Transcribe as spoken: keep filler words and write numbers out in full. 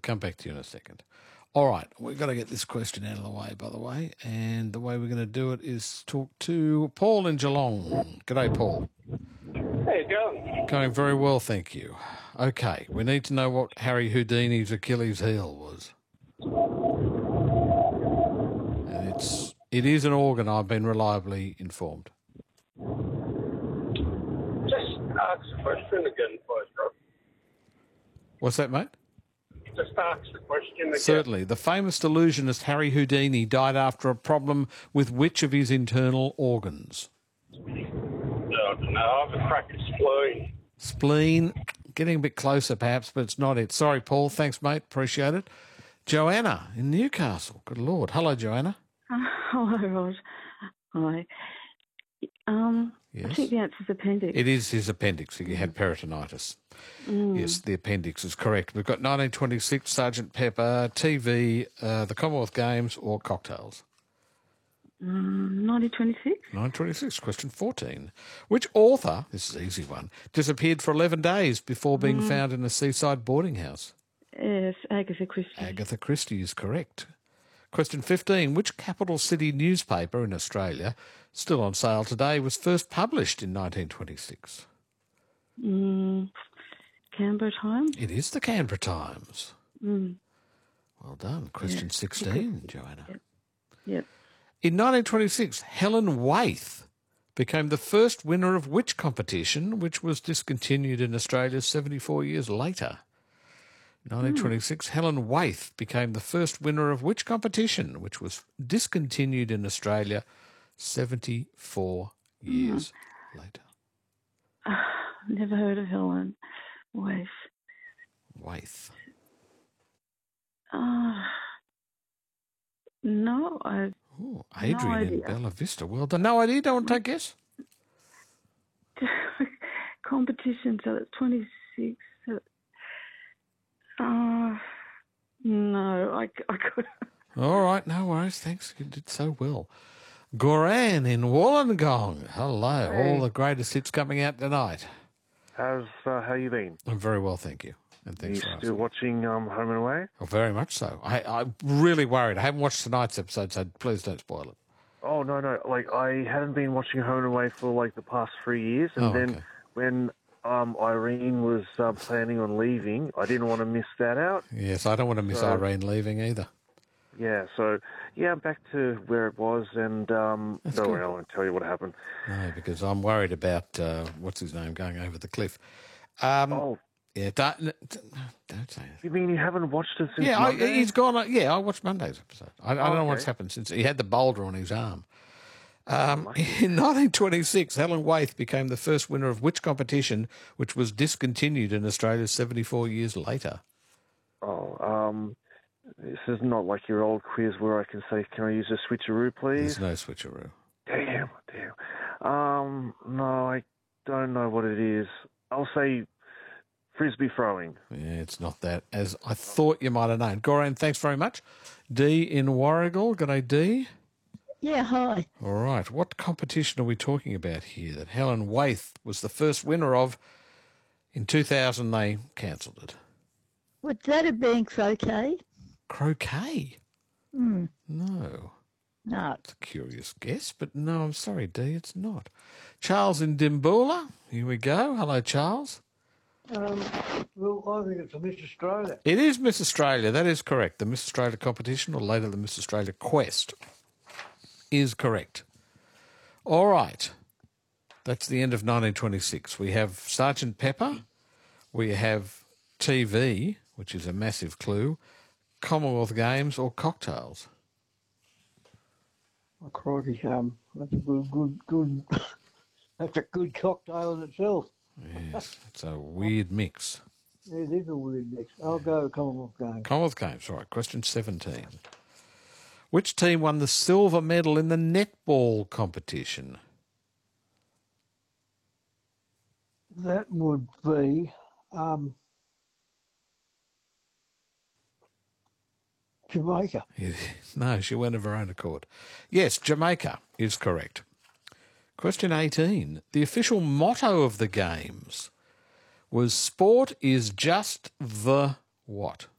come back to you in a second. All right, we've got to get this question out of the way, by the way, and the way we're going to do it is talk to Paul in Geelong. G'day, Paul. How you going? Going very well, thank you. Okay, we need to know what Harry Houdini's Achilles heel was. And it's, it is an organ, I've been reliably informed. Just ask the question again, please, Rob. What's that, mate? Just ask the question again. Certainly. The famous illusionist Harry Houdini died after a problem with which of his internal organs? No, I don't know. I have a cracked spleen. Spleen. Getting a bit closer, perhaps, but it's not it. Sorry, Paul. Thanks, mate. Appreciate it. Joanna in Newcastle. Good Lord. Hello, Joanna. Uh, hello, Rod. Hi. Um, Yes. I think the answer is appendix. It is his appendix. He had peritonitis. Mm. Yes, the appendix is correct. We've got nineteen twenty-six, Sergeant Pepper, T V, uh, the Commonwealth Games, or cocktails. Um, nineteen twenty-six? nineteen twenty-six, question fourteen. Which author, this is an easy one, disappeared for eleven days before being Mm. found in a seaside boarding house? Yes, Agatha Christie. Agatha Christie is correct. Question fifteen. Which capital city newspaper in Australia, still on sale today, was first published in nineteen twenty-six? Mm, Canberra Times? It is the Canberra Times. Mm. Well done. Question Yeah. sixteen, Joanna. Yep. Yep. In nineteen twenty-six, Helen Waith became the first winner of which competition, which was discontinued in Australia seventy-four years later? nineteen twenty-six, Helen Waith became the first winner of which competition, which was discontinued in Australia seventy-four years later? Uh, never heard of Helen Waith. Waith. Uh, no, I... Ooh, Adrian in idea. Bella Vista. Well done. No idea? Don't want to take a guess? competition, so it's twenty-six. So, uh, no, I, I could. All right, no worries. Thanks. You did so well. Goran in Wollongong. Hello. Hey. All the greatest hits coming out tonight. How's uh, how you been? I'm very well, thank you. And You thanks for still asking. watching um, Home and Away? Oh, very much so. I, I'm really worried. I haven't watched tonight's episode, so please don't spoil it. Oh no, no. Like I hadn't been watching Home and Away for like the past three years, and Oh, then okay. when um, Irene was uh, planning on leaving, I didn't want to miss that out. Yes, I don't want to miss So- Irene leaving either. Yeah, so yeah, I'm back to where it was, and um, That's don't good. worry, I won't tell you what happened. No, because I'm worried about, uh, what's his name, going over the cliff. Um, Oh, Yeah, don't, don't say it. you mean you haven't watched it since Yeah, I, Monday? he's gone. uh, Yeah, I watched Monday's episode. I, I don't know Okay. what's happened since. He had the boulder on his arm. Um, in nineteen twenty-six, Helen Waith became the first winner of which competition, which was discontinued in Australia seventy-four years later? Oh, um, this is not like your old quiz where I can say, "Can I use a switcheroo, please?" There's no switcheroo. Damn, damn. Um, no, I don't know what it is. I'll say frisbee throwing. Yeah, it's not that, as I thought you might have known. Goran, thanks very much. D in Warrigal. G'day, D. Yeah, hi. All right. What competition are we talking about here that Helen Waith was the first winner of? In two thousand, they cancelled it. Would that have been croquet? Croquet? Hmm. No. No. It's a curious guess, but no, I'm sorry, D, it's not. Charles in Dimboola. Here we go. Hello, Charles. Um, well, I think it's a Miss Australia. It is Miss Australia. That is correct. The Miss Australia competition, or later the Miss Australia Quest, is correct. All right. That's the end of nineteen twenty-six. We have Sergeant Pepper. We have T V, which is a massive clue, Commonwealth Games, or cocktails. Oh, crikey, um, that's a good, good, good. That's a good cocktail in itself. Yes, it's a weird mix. It is a weird mix. I'll go Commonwealth Games. Commonwealth Games, all right. Question seventeen. Which team won the silver medal in the netball competition? That would be um, Jamaica. No, she went of her own accord. Yes, Jamaica is correct. Question eighteen. The official motto of the Games was sport is just the what?